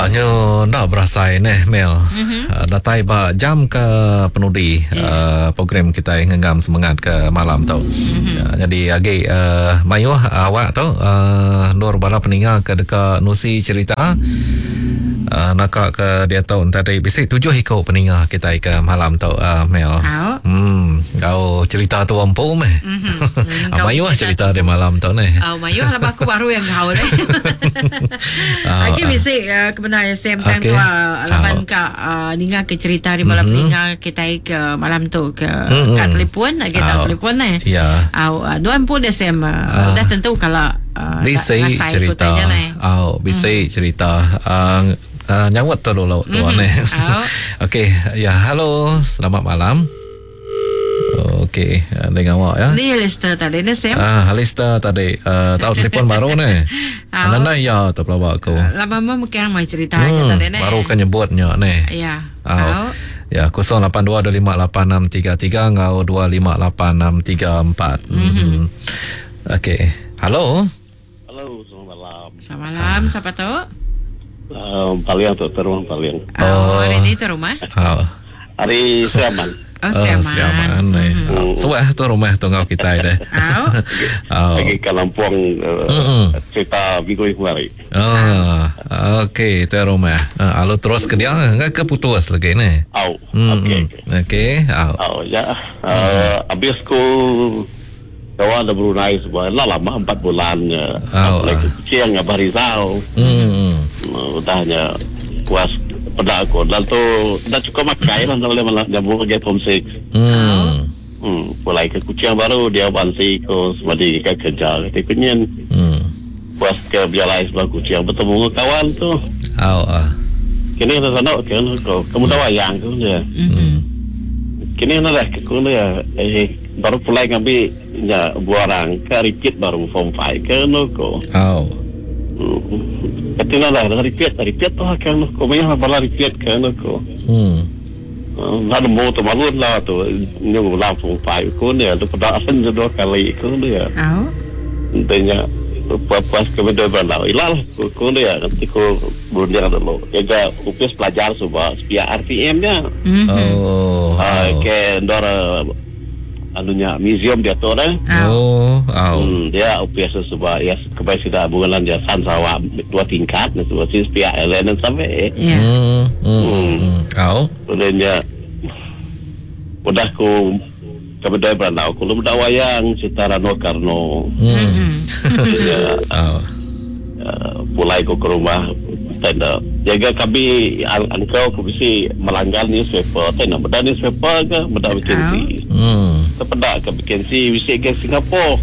Nyo dah berasa Mel. Datai ba jam ke penudi program kita ngegam semangat ke malam tau. Jadi agi mayuh awak tau Nur bala peninga ke dekat Nusi cerita nakak ke dia tahu tadi bisik 7 ikau peninga kita ke malam tau Mel. Kau cerita tu ampu meh. Mayuh cerita di malam tau ni. Mayuh lah aku baru yang kau ni. Lagi bisik kebenar SM time tu alaman ka ninga ke cerita di malam ninga kita ke malam tu ke kat telefon kita telefon ni. Ya. Duan pun SM dah tentu kalau bisik cerita. Bisik cerita. Nyawat tu dulu tuan ni. Okey, ya halo, selamat malam. Okey, dengan awak ya. Ni Alistair tadi ni Sam. Alistair tadi tahu telefon baru ni. Nana ya tu pelawak aku. Lama mungkin mai cerita aja tadi ni. Baru kan nyebutnya ni. Ya. Ya 0822286633 ngau 258634. Okey. Halo. Halo, selamat malam. Selamat malam, siapa tu? Paliang tu, terumah Paliang. Hari ni tu rumah? Hari Siaman. Siaman. Suah tu rumah tu ngau kita dah. Lagi ke Lampung cerita minggu hari. Okey, tu rumah. Lalu terus ke dia enggak keputus lagi ni. Okey. Ya. Habis ku kawan ada Brunei sebuah lama 4 bulan. Lagi kecil yang Barizal. Udahnya puas pada aku dan tu dah cukup makai lah boleh malah jamu ke Tom 6. Mulai ke kucing baru dia bansi ko semadi ke kerja ke kunyen. Puas ke bialai sebab kucing bertemu kawan tu. Kini dah sana kan kamu tahu yang tu dia. Kini nak ke kau ya baru mulai ngambil ya buarang ke repeat baru form 5 ke ko. Ketika lah repeat tu kan ko mai bala repeat kan ko. Lalu mau tu malun lah tu nyu langsung 5 ko ni tu pada asan dua kali ko dia. Intinya pas kemudian bala ilal ko dia nanti ko burunya dulu. Jaga upis pelajar subah via RPM nya. Ke ndora anunya museum dia tu dah. Dia biasa sebab ya kebai sudah bulan dia sansawa 2 tingkat ni tu sis pihak Ellen sampai. Kemudian udah ku kemudian berandau ku belum dah wayang Citara No Karno. Mulai ku ke rumah tenda jaga kami angkau ku bisi melanggar newspaper tenda benda newspaper ke benda vacancy terpedak ke vacancy bisi ke Singapura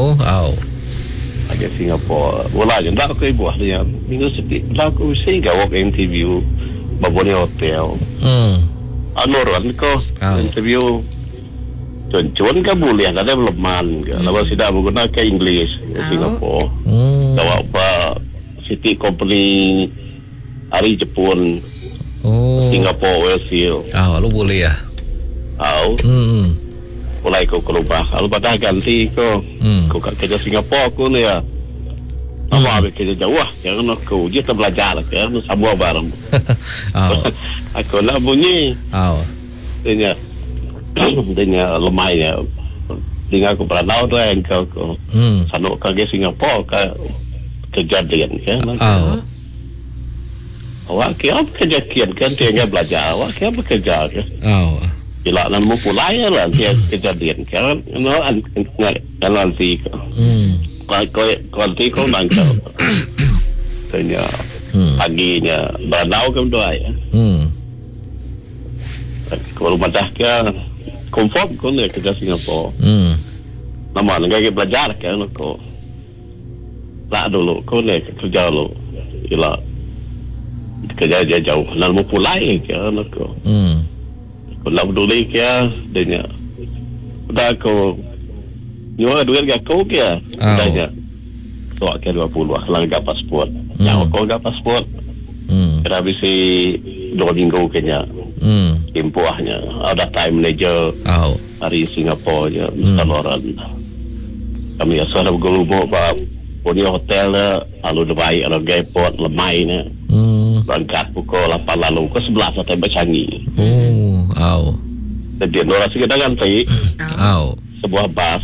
ke Singapura bola je ndak aku ibu dia minggu setiap dah aku bisi ke work interview babone hotel anoran ko interview cuan ke boleh ada leman ke lalu sudah menggunakan English ke Singapura tahu apa City Company hari Jepun Singapore Wellfield lu boleh ya mulai kau ke rumah lalu pada ganti kau kat kerja Singapore aku ni ya apa habis kerja jauh jangan aku dia tak belajar kan semua bareng aku nak bunyi dia lemahnya dengan aku pernah tahu tu yang kau sanuk kerja Singapore kejadian kan awak kira kerja kian kan dia belajar awak kira bekerja kan bila nak memulai lah dia kejadian kan kalau nanti kalau nanti kau nangkau tanya paginya beranau ke doa ya kalau madah ke konform kau ni kerja Singapura nama negara belajar kan kau tak dulu kau ni kerja dulu bila kerja dia jauh lalu mulai ke aku kalau dulu ke dia udah aku nyawa duit ke aku ke udahnya tua ke 20 lah gak pasport yang aku gak pasport kena bisi 2 minggu kenya impuahnya ada time manager hari Singapura je saluran kami asal bergulung pak punya hotel lalu debai ada airport lemai ni berangkat pukul 8 lalu ke 11 sampai Bercangi. Jadi orang sekedar ganti sebuah bas.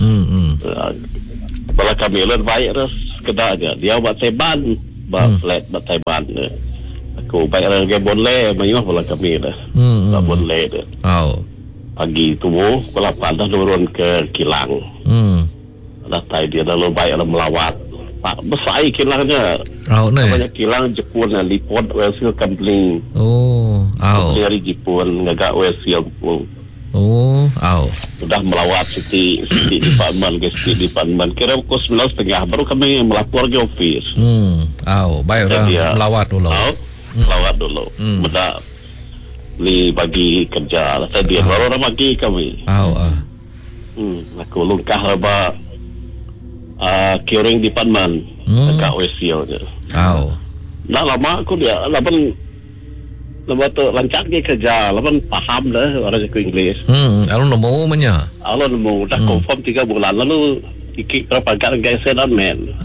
Kalau kami lebih baik sekedar aja dia buat teban, buat flat, buat teban. Aku baik orang boleh mayuh pula kami lah. Tak boleh dah. Pagi tubuh pukul 8 dah turun ke Kilang. Datai dia dah lebih baik melawat. Tak besar kilangnya. Banyak kilang Jepun dan Lipot Wesel Kampling. Dari Jepun ngagak Wesel pun. Sudah melawat City Department ke City Department. Kira pukul 9.30 baru kami melapor ke office. Baik dah melawat dulu. Melawat dulu. Benda li bagi kerja. Tadi baru orang bagi kami. Aku lungkah apa curing department dekat OSL je. Dah lama aku dia laban tu lancar ke kerja, laban faham dah orang aku Inggeris. Alun nemu menya. Alun nemu dah confirm 3 bulan lalu ikut berapa kali geser dan men.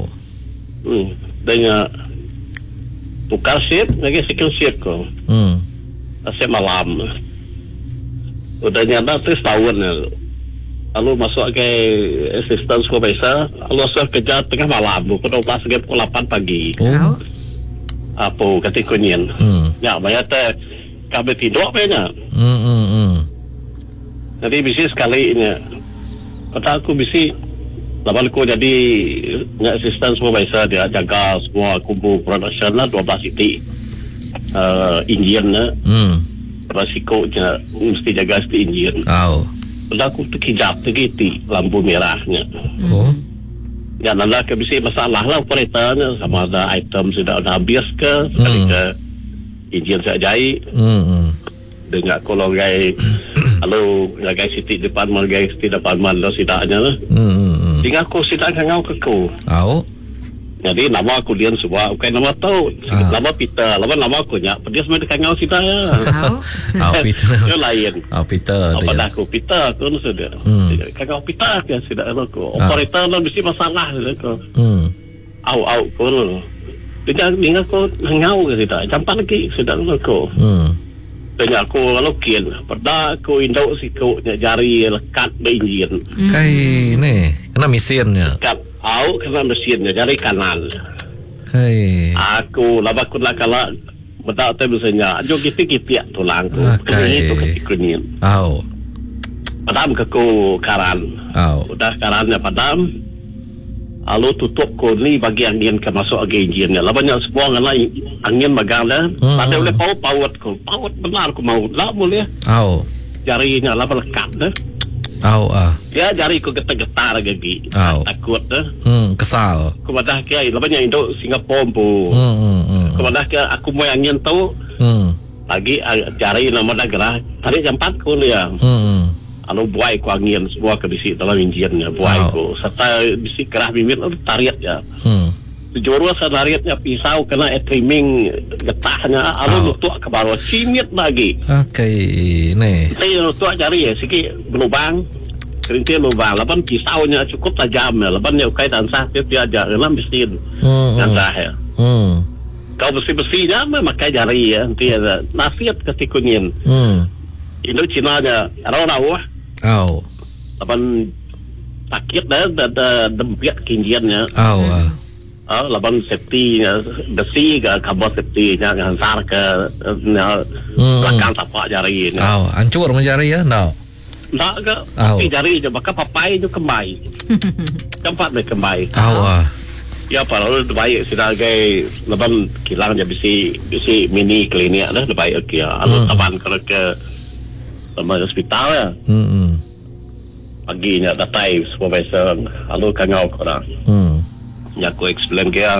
Dengan tukar shift lagi second shift ko. Asyik malam. Udah nyata 3 tahun ya. Lalu masuk ke assistant supervisor, lalu saya kerja tengah malam, pukul 12 ke pukul 8 pagi. Apa kata kunyin? Ya, banyak teh kami tidur banyak. Jadi bisi sekali ini. Kata aku bisi, lawan aku jadi assistant supervisor dia jaga semua kumpul production lah 12 titik. Engineer na. Resiko je mesti jaga si engineer. Bila aku terkejap tergiti lampu merahnya. Ya, nanti ke bisa masalah lah operatornya sama ada item sudah habis ke sekali ke engineer saya jahit. Dengan kalau gay lalu gay City Department gay City Department lah sidaknya lah. Dengan aku sidak ngau ke aku. Jadi nama aku Dian semua, bukan nama tahu. Nama Peter, nama aku nyak. Dia semua dekat ngau sidak ya. Peter. Dia lain. Peter. Apa dah aku Peter aku sudah. Kagak Peter dia sidak aku. Operator lah mesti masalah aku. Au pun. Dia dengan aku ngau ke sidak. Campak lagi sidak aku. Tanya aku lokin. Pada aku induk siku jari lekat beinjin. Kai ni, kena mesinnya. Kena mesinnya jari kanan. Aku laba aku nak kalah bedak tu misalnya. Jo kita tulang tu. Itu ketikunin. Padam ke ku karan. Udah karannya padam. Lalu tutup ko ni bagi angin ke masuk enjinnya. Labanya semua ngala angin magala. Pada boleh paut ko. Paut benar ko mau. Lah boleh. Jarinya laba lekat dah. Ya jari ko getar-getar lagi. Takut dah. Kesal. Kumadah ke labanya Indo Singapura pu. Kumadah ke aku mau angin tahu. Lagi jari nama dah gerah. Tarik jam 4 ko dia. Anu buai ku angin semua ke bisi dalam enjinnya buai ku serta bisi kerah bibir tarik ya. Sejurus taritnya pisau kena trimming getahnya anu nutuk ke bawah cimit lagi. Ni. Saya nutuk jari ya sikit berlubang. Kerintil lubang laban pisaunya cukup tajam ya. Laban dia ukai tansah dia aja dalam mesin. Tansah ya. Kau besi-besinya memakai jari ya. Nanti ada nasihat ketikunin. Indo Cina nya raw laban sakit dah dempet kinjiannya. Laban safety besi ke kabel safety nya hansar ke belakang tapak jari ni. Hancur menjari ya? Tak ke? Tapi jari je bakal papai je kembali. Tempat dia kembali. Ya kalau baik sebagai laban kilang je bisi mini klinik dah baik ke. Alu taban kalau ke sama hospital ya. Paginya datai supervisor lalu kangau korang. Ya aku explain ke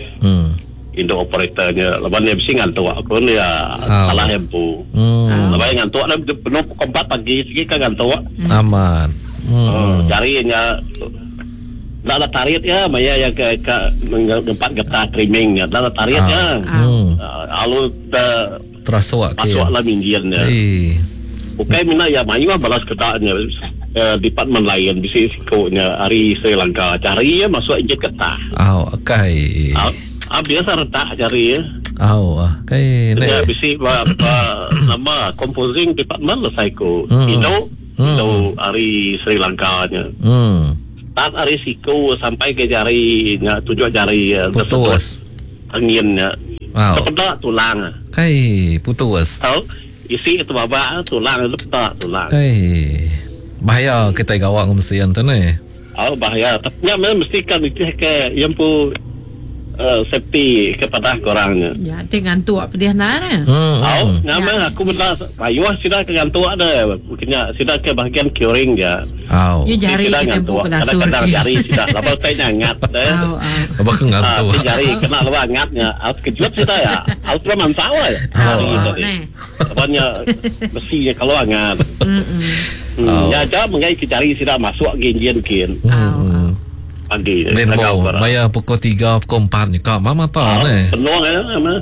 Indo operatornya laban dia mesti ngantuk aku ni ya salah hempu. Laban ngantuk dah penuh pukul 4 pagi sikit kan ngantuk. Aman. Carinya dah ada tarik ya maya yang ke tempat getah trimmingnya dah ada tarik ya. Lalu terasuak ke. Masuklah minjiannya. Bukan mina ya mayu balas ketahnya department lain bisa sikonya hari Sri Lanka cari ya masuk injek ketah. Biasa retak cari ya. Cái này bisi nama composing department lah saya ko. Indo dari Sri Lanka nya. Start dari siku sampai ke jari nya tujuh jari putus anginnya. Kepedak tulang. Cái putus. Tahu isi itu baba tulang letak tulang. Bahaya kita gawak ngumsian tu ni. Bahaya. Tapi mesti kan itu ke yang pu safety kepada korangnya. Ya, dengan tua pedih nara. Nama aku benar ayuh sudah ke gantung ada. Mungkinnya sudah ke bahagian curing dia. You jari kita pun kena sur. Kadang jari sudah. Lepas saya ngat deh. Apa kengantung? Jari kena lepas ngatnya. Out kejut sudah ya. Out memang tahu ya. Banyak besinya kalau ngat. Ya, jangan mengai jari sudah masuk genjian kin. Pagi. Then maya pukul 3, pukul 4 ni kak mama tahu ni. Penuh ya,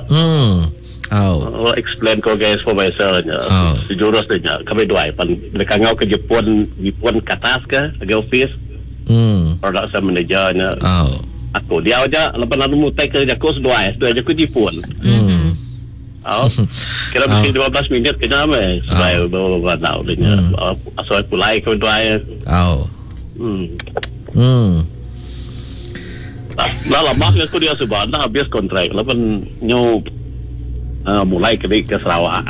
explain ko guys for myself nya. Sejurus dia kami dua pan mereka ngau ke Jepun katas ke office. Production manager nya. Aku dia aja lepas lalu mutai ke jakos dua aja ke Jepun. Kira mesti 12 minit ke nama supaya bawa tahu dia. Asal pulai ke dua. Lama aku dia sebenarnya habis kontrak, lepas mulai ke Sarawak.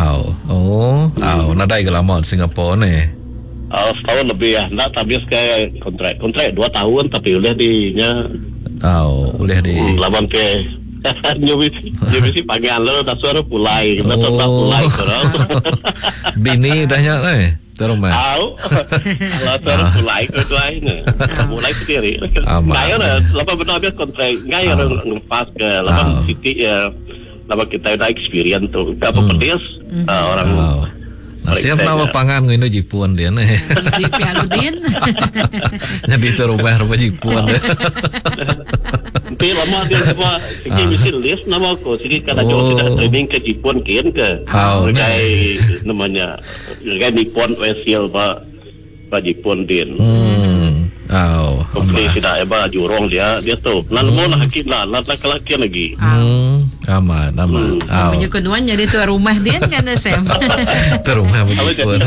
Nadai ke lama di Singapura ni. Setahun lebih ya, nak habis ke kontrak 2 tahun tapi boleh dinya. Boleh di. Lawan ke nyubi panggilan lo tak suara pulai, kita tak pulai korang. Bini dah nyak ni. Terumah. Kalau terpulai kedua-duanya, mulai sendiri. Gaya lah, lepas benar habis kontrak, gaya orang lepas ke, lepas titik ya, lepas kita ada experience tu, apa pedis orang. Siap nama pangan ngino Jepun dia ni. Di Pialudin. Jadi terumah Jepun dia. Tapi lama dia semua segi mesti list nama aku segi kata jauh kita training ke Jepun kian ke bergai namanya bergai Nippon Oil pak Jepun din Hopefully tidak jurong dia tu lalu lah hakik lah laki-laki lagi aman punya keduan jadi tu rumah dia kan Sam terumah Jepun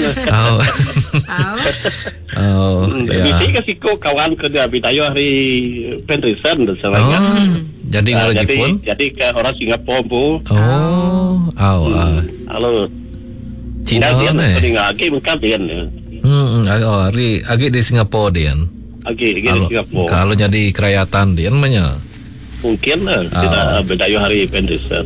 Bisa kasih kau kawan kerja bitayo hari penrisan dan sebagainya. Jadi kalau Jepun? Jadi ke orang Singapura pun. Halo. Cina dia ni. Tinggal lagi bukan dia. Agi di Singapura dia. Agi di Singapura. Kalau jadi kerajaan dia namanya. Mungkin lah. Tidak bitayo hari penrisan.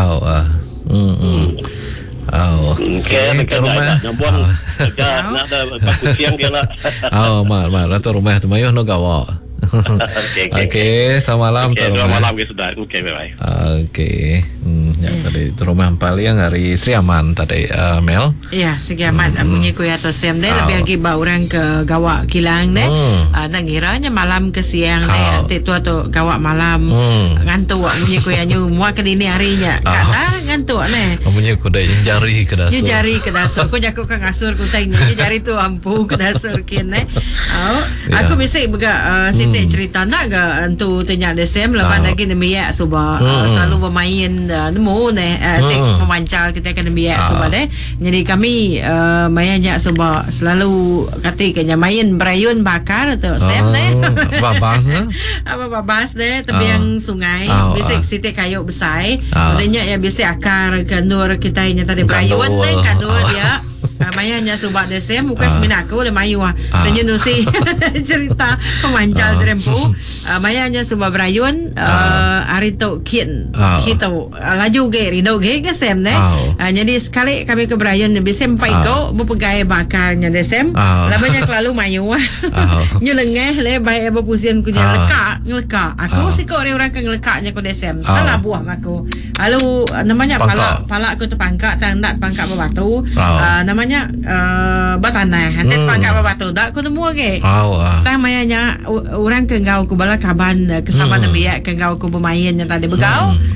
Okay, rumah. Nak ada baku siang dia lah. Mal, tu rumah tu mayuh no gawa. Okay, selamat malam. Selamat malam sudah. Okay, bye. Okay. Tadi tu rumah paling hari Sri Aman tadi Mel. Ya, Sri Aman mengikut atau Sam deh lebih lagi bawa orang ke gawa kilang deh. Ngiranya malam ke siang deh. Tu atau gawa malam ngantuk mengikut nyu muak ke dini harinya. Kata ngantuk neh. Mengikut dah jari ke dasar. Jari ke dasar. Kau jago ke ngasur kau tanya jari tu ampuh ke dasar kini. Aku mesti bega Siti cerita nak ke antu tanya Desem lepas lagi nemiak subah selalu bermain nemu memancar kita akan nemiak subah deh. Jadi kami mainnya subah selalu ketikanya main berayun bakar tu Sem deh. Babas deh. Babas deh tepiang sungai. Biasa Siti kayu besar. Adanya ya biasa akar kandur kita ini tadi berayun deh kandur dia. Mayanya subah Desem bukan seminat aku oleh mayu tanya nusi cerita pemancal rempu mayanya subah berayun hari tu kita laju ge rindo ge ke Sem deh jadi sekali kami ke berayun bisa sampai kau berpegai bakarnya Desem labanya lalu mayu nyelengeh le baik berpusian kunya ngeleka aku sih kau orang ke ngelekanya ku Desem salah buah aku lalu namanya pala aku tu pangkat tandak pangkat berbatu namanya batanah hantar pangkat batu dak ku nemu ge tang mayanya orang ke ngau ku bala kaban kesaban biak ke ngau ku bermain yang tadi begau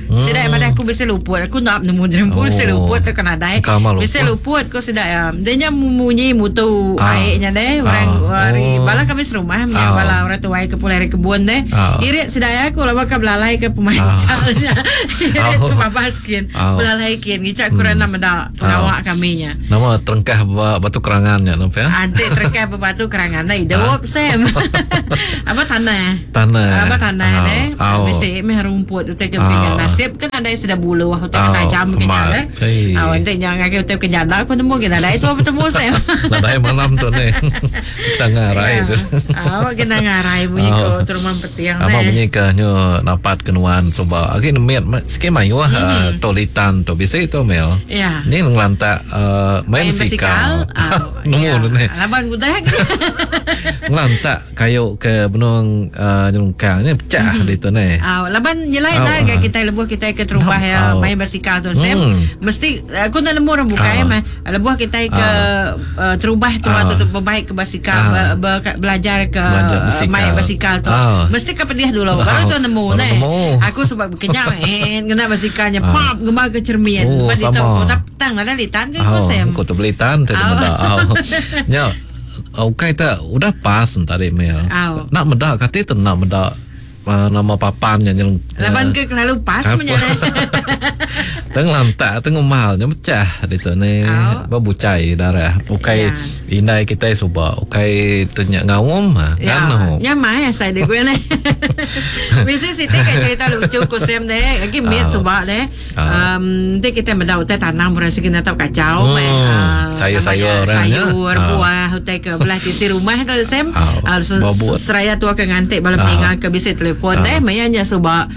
Sedai mana aku bisa luput. Aku nak nemu jerempul bisa luput tu kena dai. Bisa luput ko sedai. Dia munyi mutu airnya deh. Orang bala kami serumah bala orang tu ai ke pulai kebun deh. Irit sedai aku lawa ka belalai ke pemancalnya. Irit ke babaskin. Belalai kin ngicak kurang nama dak pengawak kaminya. Nama terengkah batu kerangannya nampak ya. Ante terengkah batu kerangan dai. Dawop Sam. Apa tanah deh. Bisa meh rumput utai ke nasib kan ada yang sudah bulu utai kena jam kenyala. Ante jangan ke utai kenyala aku nemu kita ada itu apa temu Sam. Nadai malam tu ni. Kita ngarai. Awak kena ngarai bunyi ko turman petiang deh. Apa bunyi ke nyo napat kenuan coba. Agi nemiat sikit mayu tolitan tu bisa itu Mel. Ya. Ni ngelantak main sikal. Nemu tu ni. Laban budak. Ngelantak kayu ke benung nyelungkang ni pecah di tu ni. Laban nyelain lah kita lebuh kita ke terubah main basikal tu Sam. Mesti aku nak nemu orang bukai lebuh kita ke terubah tu atau berbaik ke basikal belajar ke main basikal tu. Mesti ke pediah dulu baru tu nemu ni. Aku sebab kenyak kena basikalnya pop gemar ke cermin. Pas itu tang ada litan ke Sam. Aku tu belitan tu dah. Nya okay tak udah pas tadi Mel. Nak medak kata tu nak medak nama papannya yang laban ke lalu pas menyala. Teng lantak teng malnya pecah itu ni babucai darah. Okay inai kita suba. Okay tanya ngawum kan no. Nyamai saya de gue ni. Mesti sih kayak cerita lucu ko Sam deh. Lagi miet suba deh. Nanti kita mendau teh tanam berasa kita tahu kacau. Sayur buah utai ke belah sisi rumah tu Sam. Seraya tua ke ngantik balam tinggal ke bisa telepon deh. Mayanya suba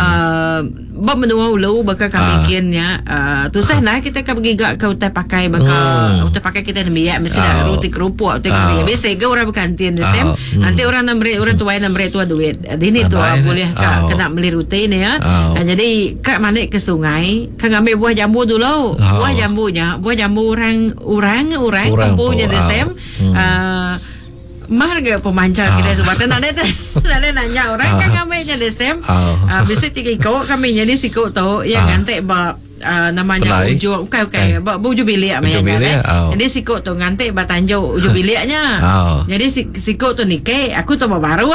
bab menua ulu bakal kami kinnya tu saya nak kita ke pergi gak ke utai pakai bakal utai pakai kita nemiak mesti dah roti kerupuk utai kami biasa ke orang berkantin the same nanti orang tua duit ini tu boleh kena beli roti ni ya. Jadi kak mana ke sungai kan ambil buah jambu dulu buah jambu orang kampungnya the same Marga pemancar kita sebab nak nanya orang kan kami jadi Sam. Bisa tiga kau kami jadi si kau tahu yang ngantek namanya uju uju bilik jadi si kau tu ngantek tanjau uju biliknya. Jadi si kau tu nikah aku tu baru.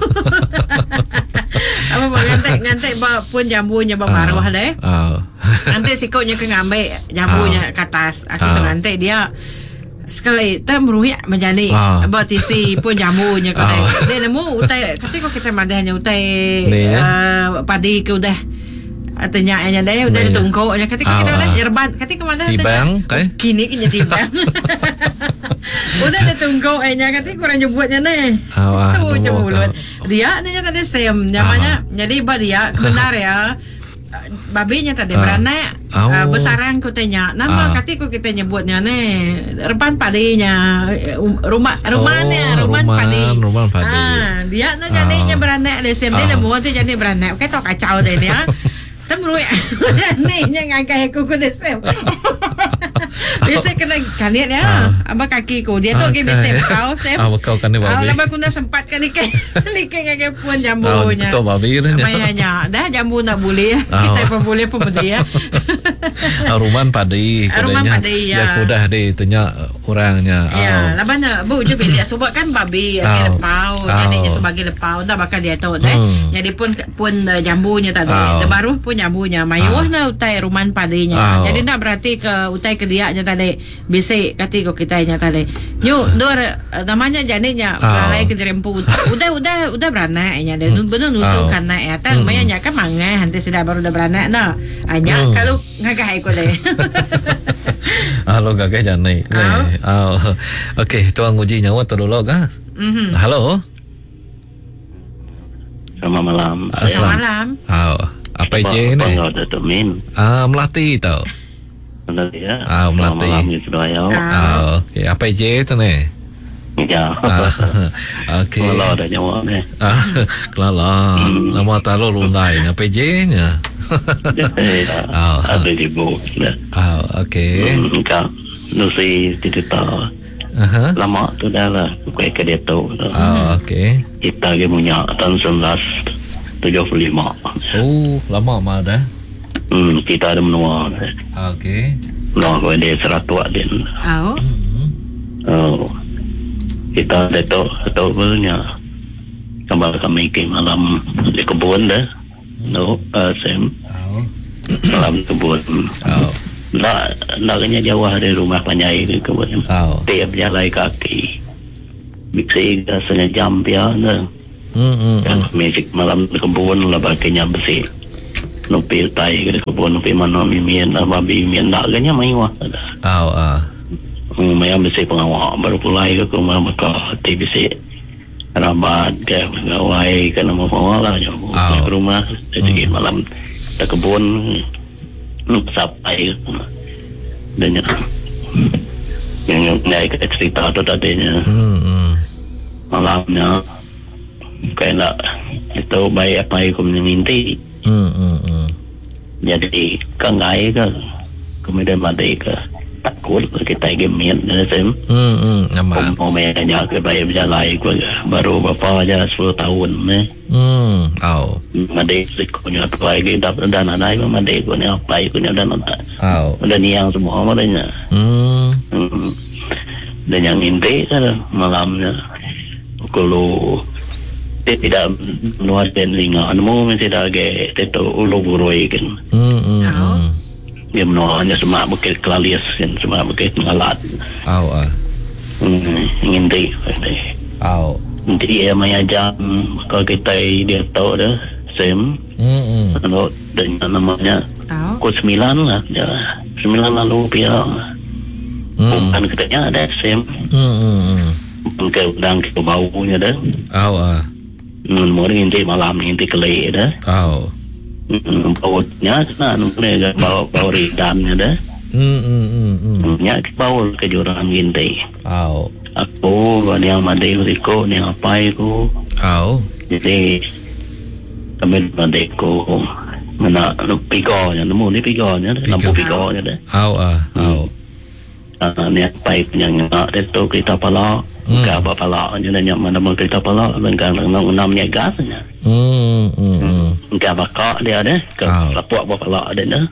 Apa ngantek pun jambunya baru deh. Nanti si kau nya ke ngambil jambunya ke atas. Aku tu ngantek dia sekali tak meruyak menjadi buat isi pun jamunya kau dia nemu utai ketika kita madahnya utai padi ke udah artinya nya dia udah ditungkoknya ketika kita udah yerban ketika madah tibang kini tibang udah ditungkok nya ketika kurang nyebutnya nih mulut dia nya tadi Sam namanya jadi dia benar ya babinya tadi beranak besaran ku tanya nama katiku kita nyebutnya nih repan padinya rumahnya padi dia na jadinya beranak deh Sam dia mau tu jadi beranak kayak tok kacau deh dia temui jadinya ngakai aku deh Sam biasa kena kalian ya apa kakiku dia tu ke bisa kau Sam kau kan babi lama aku nak sempat kan nikah ngakai pun jambunya betul babi mayanya dah jambu nak boleh kita pun boleh pun dia ruman padi ya kudah deh tanya orangnya ya labana bu je bilik sebab kan babi lepau jadinya sebagai lepau dah bakal dia tahu deh jadi pun jambunya tadi baru pun jambunya mayuh na utai ruman padinya jadi nak berarti ke utai ke dia nya tadi bisik kati ko kita nya tadi nyu dor namanya jadinya lalai ke jerempu udah beranak nya dia benar nusul kana ya tang mayanya kan mangga hanti sudah baru udah beranak nah hanya kalau ngagah ko deh. Halo gagah janai okey tuang uji nyawa tu dulu ga halo selamat malam apa je ni melati tau melati ya melati okey apa je tu ni ya okey kalau ada nyawa ni kalau nama tahu lunai apa je nya ada di bawah okey kan nusi tidak lama tu dah lah kue ke dia tahu okey kita ke punya tahun 1975 lama mah dah Kita ada menua. Okey. Menua kau ada seratua din. Kita ada tahu punya. Kembali kami ke malam di kebun dah. Sem. Malam kebun. Naknya jauh dari rumah Panyai ke kebun. Tiap jalan kaki. Biksi dah setengah jam dia. Musik malam di kebun lah bakanya besi. Nupi tai ke kebun nupi mana mimian babi mimian naknya maiwah. Maya besi pengawal baru pulai ke rumah mereka TBC. Rabat ke pegawai ke nama pengelola je ke rumah jadi malam di kebun sampai dan yang naik ke cerita tu tadinya malamnya kayak itu baik apa yang kami minti jadi kangai ke kemudian mati ke takut kita gemen sem mau mainnya ke bayar berjalan baru bapa aja 10 tahun made sikunya tu lagi dapat dana naik made kunya apa kunya dana udah niang semua madanya dan yang inti kan malamnya kalau tidak luar dan ringan mau mesti dah ke itu ulu burui kan dia menolaknya semua bukit kelalias dan semua bukit ngalat inti nanti dia maya jam kalau kita dia tahu dah sem kalau dengan namanya pukul 9 lah 9 lalu pihak bukan katanya ada sem ke udang ke baunya dah mungkin inti malam inti kelai dah bautnya nah nunggu bau ridannya dah nyak bau kejuran ginti aku yang mandi riko yang apa itu jadi kami mandi ko mana pigonya nemu ni pigonya lampu pigonya dah ni apa yang nak itu kita palak apa palaknya dan yang mana kita palak dengan namanya gasnya bakak dia ada ke lapuak palak dia dah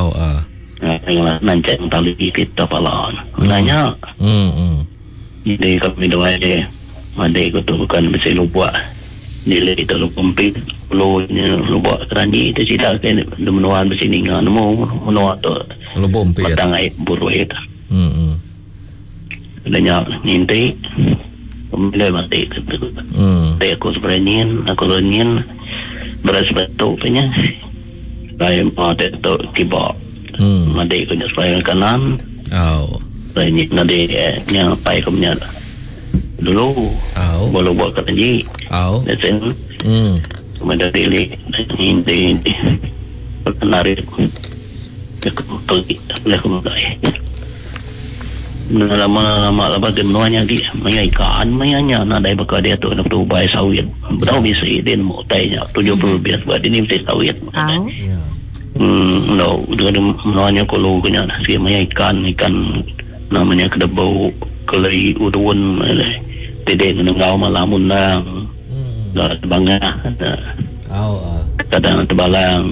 nanti tali kita palak nanya jadi kami doa je mandi ko tu bukan mesti lupa nilai itu lupa pempit lunya lupa kerani itu cerita kan menuan mesti ningan menua tu lupa pempit batang air buru itu adanya ninti kemudian mati dia aku sebenarnya beras batu punya saya mau itu tiba mati punya supaya kanan saya nanti yang apa punya dulu boleh buat kerja dan kemudian dili ninti berkenari pergi aku mulai lama dia menuanya di maya ikan mayanya nadai bakal dia tu nak ubah sawit betul bisa dia mau tanya 70 bias buat ini mesti sawit no dia menuanya kalau punya si maya ikan namanya kedebau kelai udun tidak menengau malamun nang bangga kadang tebalang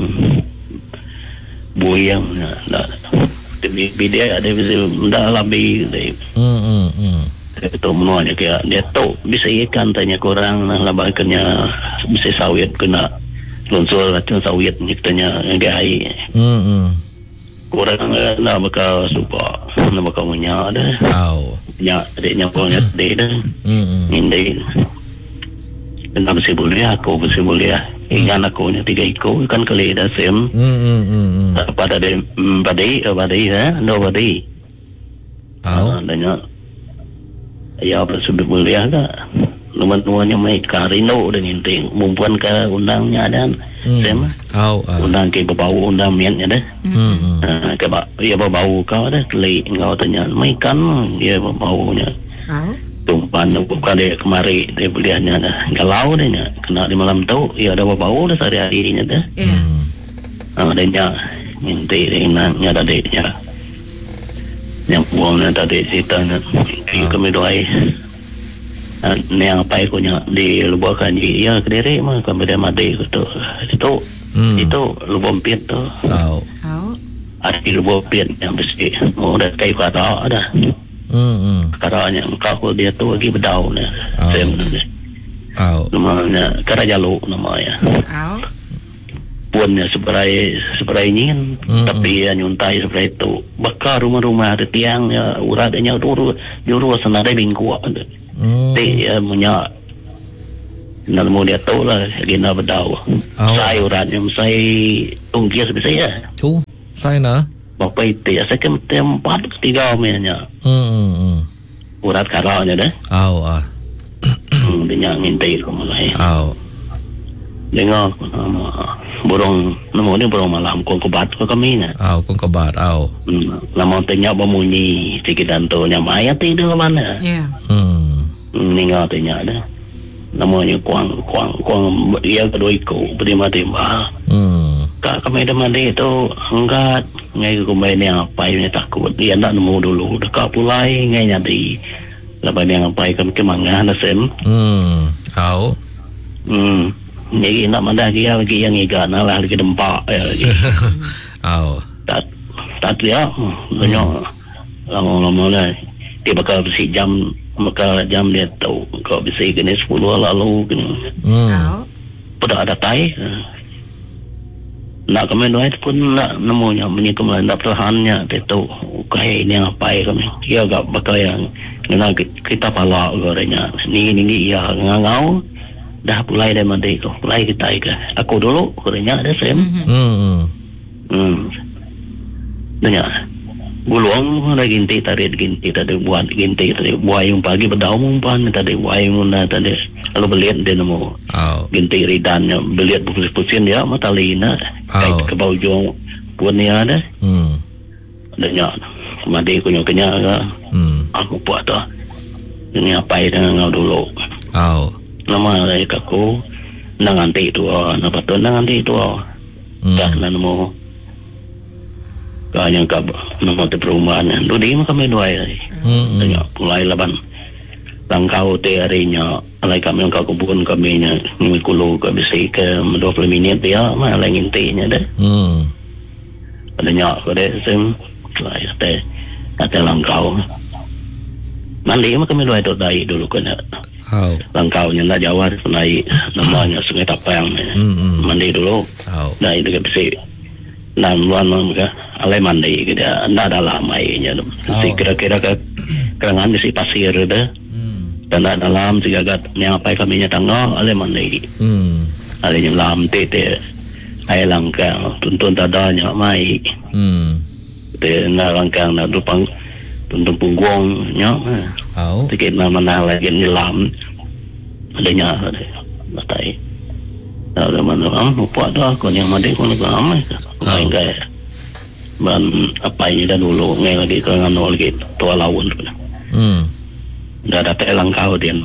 buyang dia ada bisa dah lebih itu menuanya kayak dia tahu bisa ikan tanya kurang labakannya bisa sawit kena lunsur racun sawit tanya gay kurang nak bakal suka nak bakal punya ada punya adiknya punya dia dah ini dan mesti boleh aku mesti boleh ikan aku nya 3 ekor ikan kali dah sem pada dia badai no badai dan ya apa sebab boleh ada lumayan mai karino dan inting mumpuan ke undangnya dan sem undang ke bau undang miannya dah ke ya bau kau dah kali engkau tanya mai kan ya baunya tumpan bukan dia kemari dia beliannya dah galau dia kena di malam tu ya ada bau dah sehari-harinya dah adanya minti ringannya tadi yang buangnya tadi ceritanya kami doai yang apa ikunya di lubakan ya kediri mah kami dia mati itu Itu lubang piet tu. Ada lubang piet yang bersih. Dah kayu kata dah. Katanya kau dia tu lagi berdau ni. Namanya Karajaluk namanya. Puannya seberai nyin, tapi nyuntai seberai itu. Bakar rumah-rumah ada tiang ya, uratnya juru senada bingkuak. Ti punya nalmu dia tahu lah gina berdau. Saya uratnya saya tungkis bisa ya. Saya na. Bapak itu ya saya tempat ketiga mainnya. Urat karanya dah. Dia ngintai rumah lain. Dengar burung namo ni burung malam kong kebat ke kami na. Kong kebat. Lama tanya bemunyi sikit danto nya maya tidur mana. Ningal tanya dah. Namanya kuang dia kedua ikut berima timba. Kak kami dah mandi tu angkat ngai ke kumbai ni apa yang takut dia nak nemu dulu dekat pulai ngai nyadi. Lepas ni apa kami ke mangga na sem. Jadi nak mana dia lagi yang ikan lah lagi dempak lagi. Tak dia banyak lama lah dia bakal bersih jam dia tahu kalau bersih kena 10 lalu kena. Pada ada tai nak kami doa itu pun nak nemunya menyikam nak perlahannya dia tahu kayak ini apa kami dia agak bakal yang kita palak gorengnya ni ya ngau dah pulai dari mandi ko pulai kita ke aku dulu kurangnya ada sem banyak gulung lagi ginti tadi buat ginti tadi buai yang pagi berdau umpan tadi buai muna tadi lalu beliat dia nemu ginti ridannya beliat pusing dia matalina kayak ke bau jong pun dia ada banyak mandi ko nyoknya aku buat tu ini apa yang ngau dulu nama dari kaku nanganti itu napatun nanganti itu dah namo kanya kab nama te perumahan tu di kami dua hari tanya mulai laban langkau te harinya alai kami angka kubun kami nya ngikulu ke bisi ke 20 minit dia mah alai ngintinya dah adanya kode sem lai te kata langkau mandi mah kami dua itu dai dulu kena langkaunya nak Jawa naik namanya Sungai Tapang mandi dulu nah itu besi dan luan mereka alai mandi kita nak ada lamainya kira-kira ke kerangan besi pasir dah dan nak dalam sejagat yang apa kami nya tangga alai mandi alai nyelam tete air langkang tuntun tadanya mai te nak langkang nak dupang tuntun punggungnya sikit mana lagi nyelam adanya batai ada mana buat dah kon yang mandi kon ramai lain gaya ban apa ini dah dulu ngai lagi ke ngano lagi tua lawan dah ada langkau dia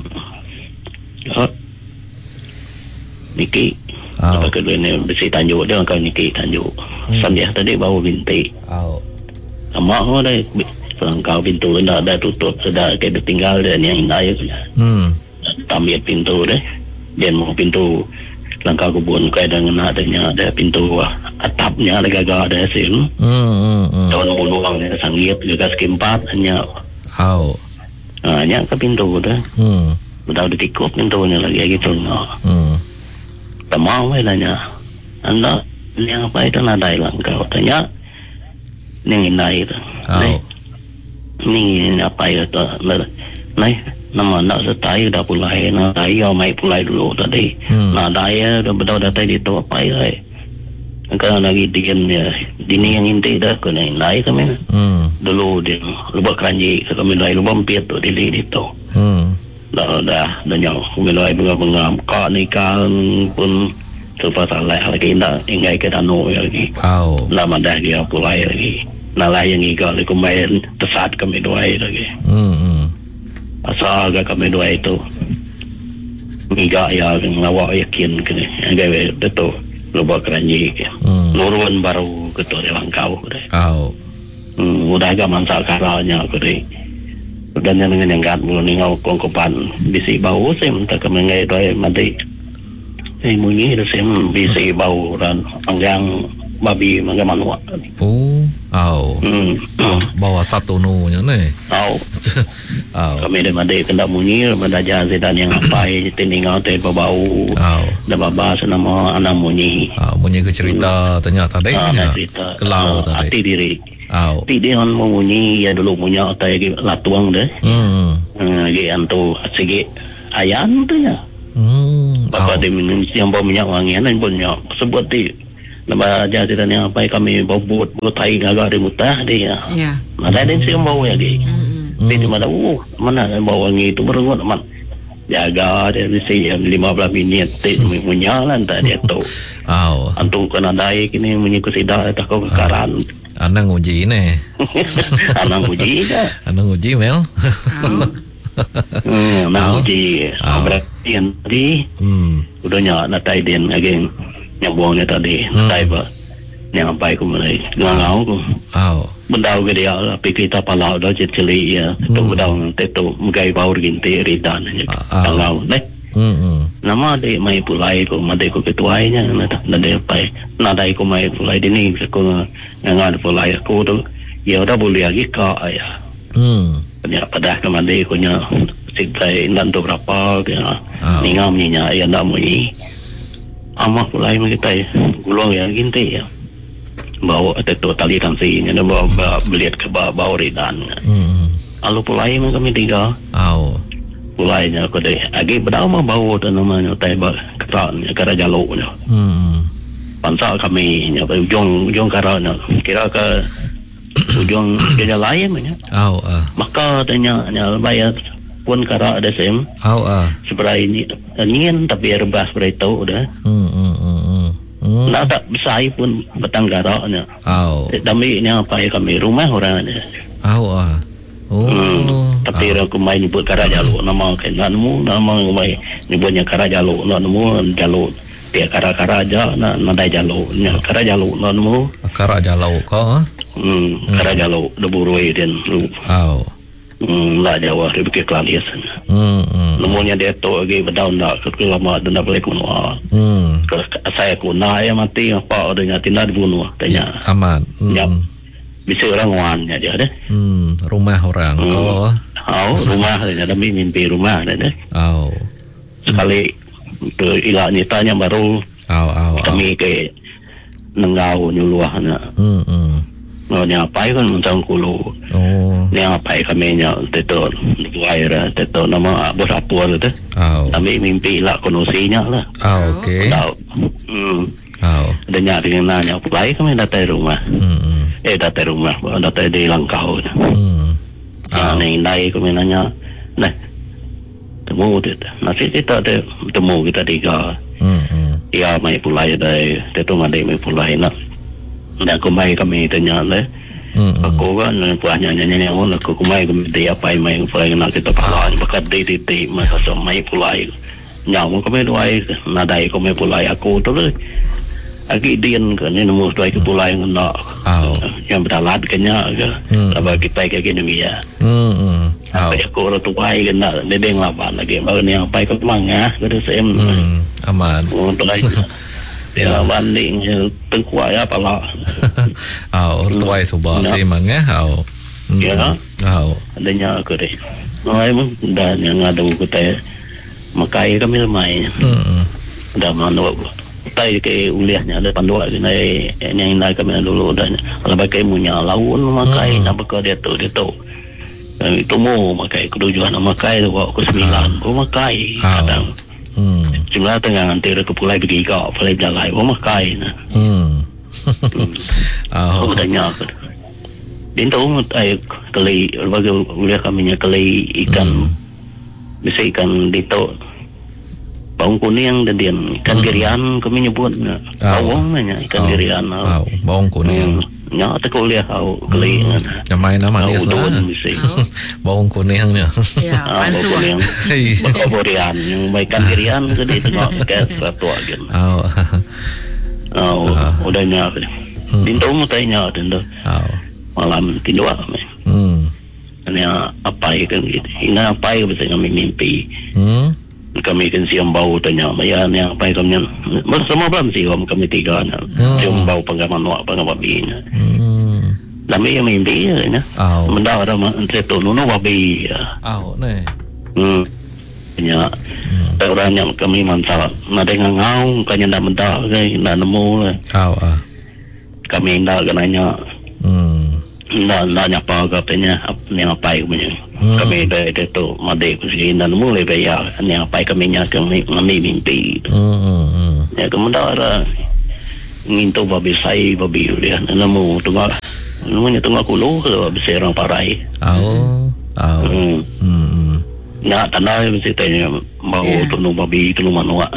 niki apa kedua ni besi tanjuk dia kan niki tanjuk sandia tadi bawa binti sama ada langkau pintu dah tutup sudah kayak tinggal dan yang indah ya tamir pintu deh dan mau pintu langkah kebun kayak dengan ada pintu atapnya ada gagak ada sim tahun luangnya sanggit juga skimpat hanya hanya ke pintu dah udah ditikuk pintunya lagi gitu tak mau nanya anda ini apa itu nada langkah tanya ini indah itu ini apa itu nih nama nak setai dah pulai nak daya mai pulai dulu tadi nak daya dah betul datai di tu apa ya kan lagi dian ya dini yang inti dah kena naik kami dulu dia lubang keranji kami naik lubang piet tu di tu dah yang kami naik bunga kak nikah pun terpas lagi nak ingai ke danu lagi lama dah dia pulai lagi nalah yang igal lagi main tersat kami dua lagi asal agak kami dua itu ngiga ya ngawak yakin kene gawe betul lubang keranji nurun baru ketua langkau udah agak mansa karanya kene dan dengan yang kat belum ningau kongkopan bisi bau saya minta kami ngai doa mati Munyi dah saya bisa bau dan anggang babi mangga manua. Bawa satu nunya ni. Kami dah made kena munyi mendaja sedan yang apa tiningau teh bau. Dah baba nama anak munyi. Munyi ke cerita tanya tadi nya. Kelau tadi. Hati diri. Ti dia on munyi ya dulu punya tai latuang deh. Lagi antu asige ayan tu nya. Bapa dia minum yang bawa minyak wangian dan punya sebut ti nama jadian yang apa kami bawa buat tai agak dimutah dia. Ada yang sih bawa lagi. Tapi mana mana bawa wangi itu berungut amat. Jaga dia mesti 15 minit punya lah entah dia tu. Antu kena dai kini menyikut sidak tak kau kekaran. Anang uji ni. Anang uji dah. Anang uji Mel. Anang uji. Berarti yang tadi. Udahnya nak tai den again. Yang buangnya tadi. Tai apa? Yang apa aku mulai ngau aku. Bendau ke dia lah. Pikir kita palau dah cili ya. Tu bendau tu mugai baur ginti ridan. Ngau ni. Nama dia mai pulai ko made ko ketuainya nade pai nada ko mai pulai dini ko ngan pulai ko tu ya dah boleh lagi ka ya nya pada ke made ko nya sitai nan tu berapa ya ningam nya ya ndak mui ama pulai mai kita gulung ya ginti ya bawa tu tali tansi nya bawa beliat ke bawa ridan alu pulai mai kami tiga pulainya ko deh agi bedau mah bau tu namanya tai ba keran kara jaluknya pansa kami nya ujung karanya kira ke ujung dia lain nya maka tanya nya bayar pun kara ada sem seberai ini angin tapi rebas seberai tu dah nak tak besai pun petang karanya dami nya apa kami rumah orangnya tapi aku main nyebut kara jaluk nama kenanmu nama mai nyebutnya kara jaluk namamu jaluk dia kara aja nadai jaluk nya kara jaluk namamu kara jaluk ko kara jaluk deburui dan lah Jawa lebih kelalias namanya dia tu lagi berdaun dak kelama dan dak boleh kuno saya kuna ya mati apa adanya tindak dibunuh tanya aman bisa orang wannya dia deh rumah orang ko rumah ada mimpi rumah ada deh sekali tu ilah tanya baru kami ke nenggau nyuluahnya nya apa kan macam kulo nya apa kami nya teto air teto nama bos apa tu kami mimpi lah konosinya lah okey ada nyari nanya pulai kami datang rumah datang rumah datang di Langkau nai kami nanya nah temu tu nasi kita temu kita tiga ya mai pulai dari tetu madai mai pulai nak dan aku mai kami tanya le aku kan puanya nyanyi aku mai kami dia apa mai pulai nak kita pakai bakat di masa mai pulai nyawa kami doai nadai kami pulai aku tu le agi dian kan ni nemu doai ke pulai ngena yang berdalat kenya ke apa kita kayak gini ya apa aku orang tuai kena dedeng lapan lagi baru ni apa ke mangah ke sem aman untuk lagi ya banding tengkuai apa lah tuai subah si mangah ya adanya aku deh memang dan yang ada kita makai kami lemai dah mana tai ke uliahnya ada panduan ni yang nak kami dulu dan kalau pakai punya laun makai nak ke dia tu itu mau makai ketujuan makai tu aku 9 aku makai kadang cuma tengah nanti aku pulai pergi kau pulai jalan aku makai nah aku tanya aku dintu ai kali bagi uliah kami nya kali ikan bisa ikan dito bawang kuning dan dia ikan gerian kami nyebut bawang nanya ikan gerian bawang kuning nya tak kuliah au keli namai nama dia bawang kuning nya ya pansu bawang yang ikan gerian jadi tengok ke satu agen udahnya dintu mutainya dintu malam tidua kami ini apa ikan gitu ini apa yang bisa kami mimpi kami kan siang bau tanya bayan yang apa kami bersama beram siang kami tiga siang bau penggaman wak penggaman binya lami yang mimpi ya mendaw ada seto nuno wabi ne nya orang yang kami mantap nade ngau kanya ndak mendaw kai ndak nemu kami ndak kenanya nanya apa katanya yang apa punya kami dari itu made kusi dan mulai bayar yang apa kami mimpi ya kemudian ada nginto babi sai babi dia nemu namanya tunggu kulo ke berserang parai ya tanah mesti tanya mau tunu babi tunu manua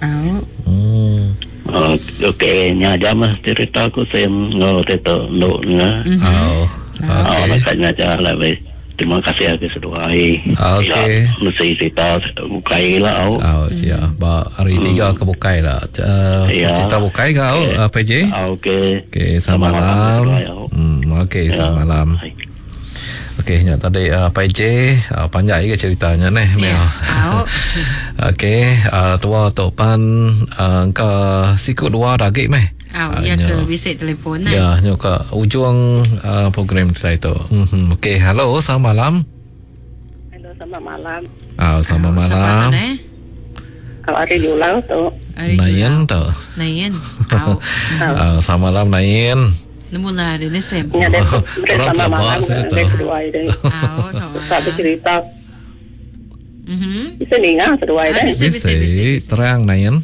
Oke, nyajam cerita aku saya ngau teto no nga. Makanya cara wes. Terima kasih aku seduai. Oke. Mesti cerita bukai lah. Ya, hari 3 ke bukai lah. Cerita bukai kau PJ? Oke. Oke, selamat malam. Oke, selamat malam. Okey, tadi PJ panjang ke ceritanya Mel. Okey, tua topan ke sikut dua lagi ya ke visit telefon ya ke ujung program kita itu. Okey, halo, selamat malam. Halo, selamat malam. Selamat malam. Kalau ada di ulang tu. Nayan tu. Nayan. Selamat malam Nayan. Mula ada lesem. Ya, sama malam kedua ini. Satu cerita. Bisa ninga kedua ini. Bisa terang Nayan.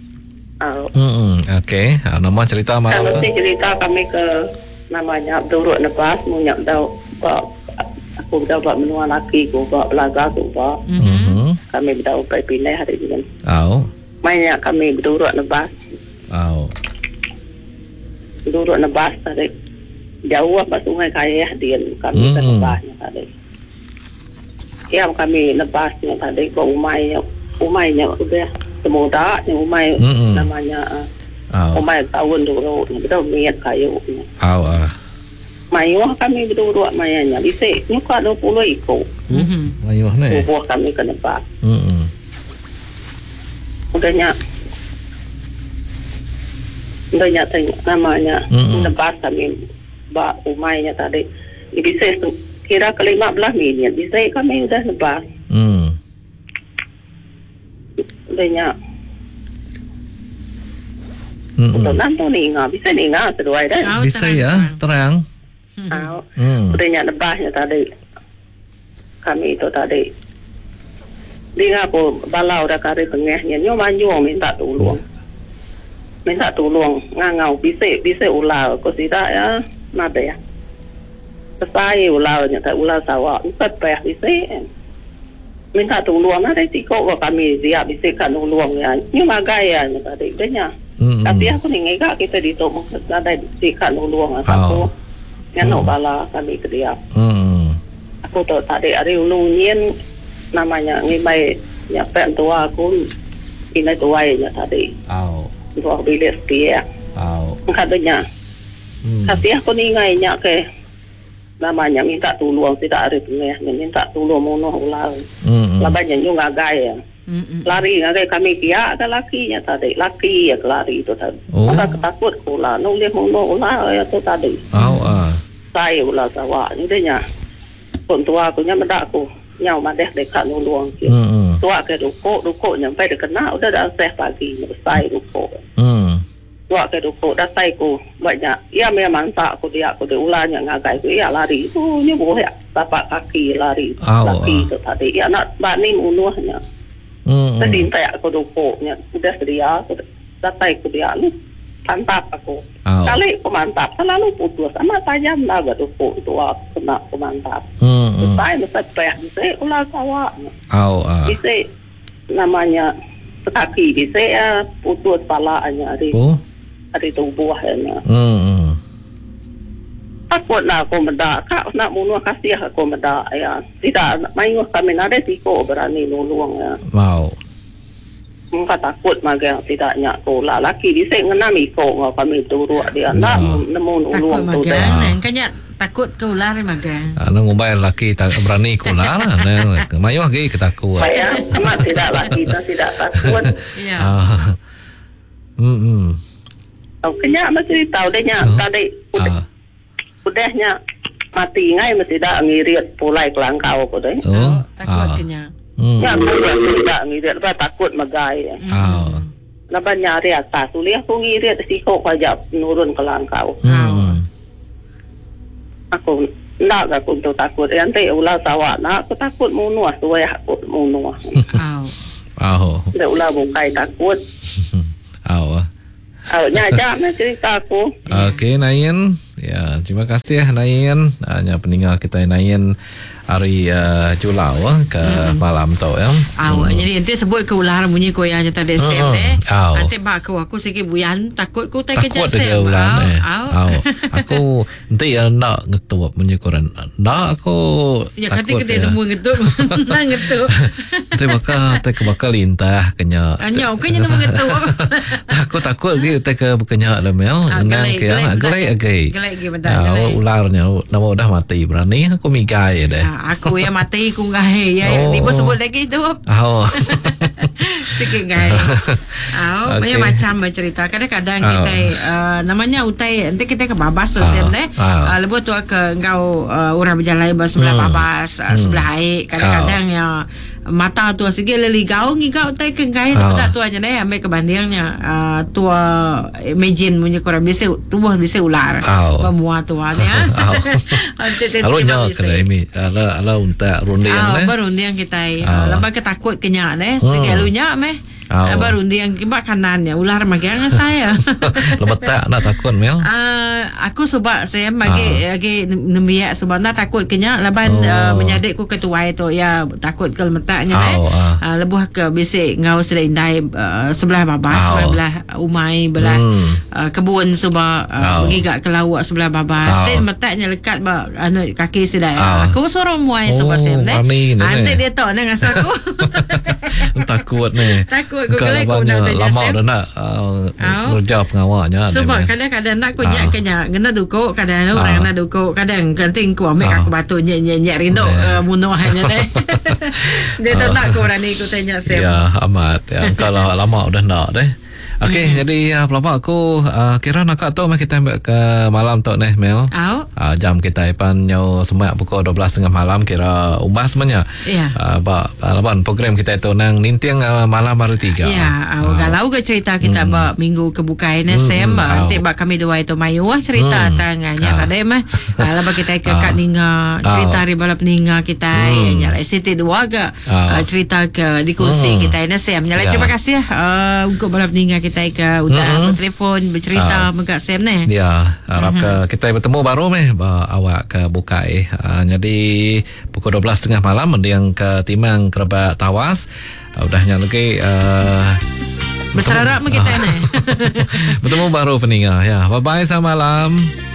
Okey, nama cerita malam tu. Cerita kami ke namanya Abdurrahman Nebas munyak tahu aku dah buat menua laki aku buat belaga aku buat. Kami dah pergi pindah hari ini. Mainnya kami Abdurrahman Nebas. Duduk nebas tadi jauh apa sungai kaya dia kami nebasnya tadi yang kami nebasnya tadi ke umainya udah semudah yang umai namanya umai tahun dulu kita miat kayu mayuh kami berdua mayanya bisa nyuka 20 ikut mayuh ni buah kami ke nebas udahnya namanya nebas kami bak umainya tadi bisa kira ke 15 minit bisa kami udah nebas udahnya untuk nanti ninga bisa ninga kedua dah bisa ya terang udahnya nebasnya tadi kami itu tadi dia aku balau dah kari tengahnya nyomanyo minta ngangau bisa ular ko sida ya nada ya sai ularnya tak ular sawah empat peh bisa minta tolong ada tiko kami dia bisa kan tolong ya nyuma gaya tadi denya tapi aku ni ngega kita di tok ada kan tolong aku ngano bala kami ke dia aku tu tadi ada ulungin namanya ngimai ya pen tua aku ini tuainya tadi dua bilis dia. Katanya, tapi aku ni ngainya ke namanya minta tolong tidak ada tengahnya minta tolong mono ular. Labanya juga gaya. Lari ngagai kami dia ada lakinya tadi laki ya lari itu tadi. Maka ketakut ular, nulis mono ular ya tu tadi. Saya ular sawah ni dia. Tua aku nya mendak aku nyau madeh dekat nulung. Tua ke ruko nyampai kena udah dah seh pagi selesai ruko. Tua ke ruko dah sai ku banyak. Ia memang tak aku dia ulanya ngagai ku ia lari. Nya boleh tapak kaki lari. Laki tu tadi. Ia nak bani unuhnya. Tadi tak aku ruko nya udah sedia dah sai ku dia lu tantap aku. Kali aku mantap selalu putus sama tajam lah ruko tua kena aku mantap. Saya mesti payah bisa ular sawah. Bisa namanya kaki bisa putus palanya ada tubuhnya. Takut nak aku mendak, kak nak bunuh kasih aku mendak ya. Tidak main kami ada tiko berani nolong ya. Muka takut magang tidaknya kola laki di sek ngena miko ngau kami turut dia nak nemu ulung tu takut deh. magang kanya takut ke ular magang. Nang ngubah laki tak berani kular. Mayuh ge ketakut. Saya amat tidak laki tidak takut. Ya. Oh kenya mesti tahu deh nya tadi udahnya mati ngai mesti dak ngirit pulai kelangkau ko deh. Takut kenya. Ya tidak ngirit apa takut magai. Lepas nyari atas suliah aku ngirit sikok aja nurun kelangkau. Aku nak aku tu takut nanti ulah sawak nak aku takut munuh suai aku munuh. Dah ulah bukai takut. Nyajak cerita aku. Okey Nayan. Ya, terima kasih Nayan. Hanya peninggal kita Nayan hari Julau ke malam tu ya. Jadi nanti sebut ke ular bunyi ko yang tadi sem deh. Nanti bak aku sikit buyan takut ku tak kerja sem. Aku nanti nak ngetup bunyi koran. Nak aku ya kata kita nemu ngetup. Nak ngetup. Nanti bakal lintah kenya. Anyo kenya nemu ngetup. Takut kita ke kenya lemel. Nang kaya gelai lagi betul. Ularnya nama udah mati berani aku migai deh. Aku yang mati aku ngai ya. Ni pun sebut lagi tu. Sikit ngai. Macam cerita kadang-kadang kita namanya utai nanti kita ke babas sosial deh. Lepas tu ke engkau orang berjalan sebelah babas sebelah air kadang-kadang yang mata tu sikit leligau ngigau utai ke ngai tak tu aja deh ambil kebandingnya tua imagine punya korang biasa tubuh biasa ular. Pemua tua ya. Kalau nyak kena ini ala unta rundiang deh. Rundiang kita. Lepas ketakut kenyak deh. Sekali nyak meh. Baru rundiang kibak kanannya ular magang saya. Lepas tak nak takut Mel. Aku sebab saya bagi nembiak sebab nak takut kenyak leban menyadik ku ketua itu ya takut ke letaknya deh. Lebuh ke bisik ngau sedai indai sebelah babas sebelah umai belah kebun sebab bergigak ke lawak sebelah babas. Then letaknya lekat ba anu kaki sedai. Aku suruh muai sebab saya deh. Nanti dia tahu dengan aku. Takut ni. Takut aku gelai aku nak tanya lama dah nak ngerja pengawaknya. Sebab kadang-kadang nak aku nyak kenyak kena dukuk kadang orang kena dukuk kadang kanting ku ambil aku batu nyak rindu munuh hanya deh. Dia tak nak aku orang ni aku tanya Sam. Ya amat ya, kalau lama udah nak deh. Okey, jadi pelabak aku kira nak tahu kita ambil ke malam tu nih Mel. Jam kita ipan nyaw semak pukul 12.30 malam kira ubah semuanya. Ya. Laban program kita itu nang nintiang malam hari 3. Ya, galau ke cerita kita ba minggu kebukaan Sam. Nanti ba kami dua itu mayu cerita tangannya tadi mah. Laban kita ke kat ninga cerita hari balap ninga kita nyala ST 2 ke cerita ke di kursi kita ini Sam. Nyala terima kasih untuk balap ninga kita ke udah telefon bercerita dengan Sam ni. Ya, harap kita bertemu baru meh awak ke bukai. Jadi pukul 12.30 malam mendiang ke timang kerabat tawas. Udahnya lagi berserap kita ni. Bertemu baru peninggal ya. Bye bye selamat malam.